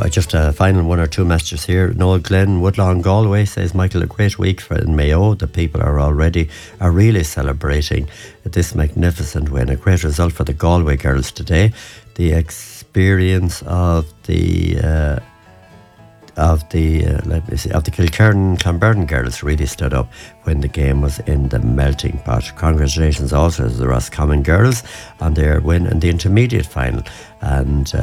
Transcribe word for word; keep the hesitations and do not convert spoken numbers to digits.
uh, just a final one or two messages here. Noel Glenn, Woodlawn, Galway says, Michael, a great week for in Mayo. The people are already are really celebrating this magnificent win. A great result for the Galway girls today. The experience of the uh, of the uh, let me see of the Kilkerran Clonberne girls really stood up when the game was in the melting pot. Congratulations also to the Roscommon girls on their win in the intermediate final, and uh,